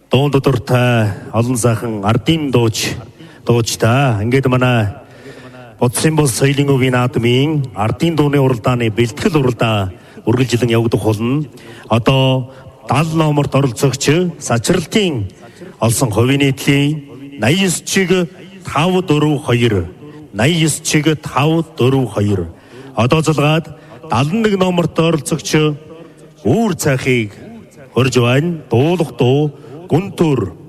дуун дуртай олон сайхан ардын дуучтай ингээд манай Бодсон бол соёлын өвийн наадмын ардын дууны уралдааны бэлтгэл уралдаан үргэлжлэн явагдах болно. Одоо 70 номерт оролцогч Сачралтын олсон хувийн нийтлийн 89 чиг 542 89 чиг 542 одоо залгаад 71 номерт оролцогч Үүр цахыг хөрж байна. Дуулах дуу Гүнтүр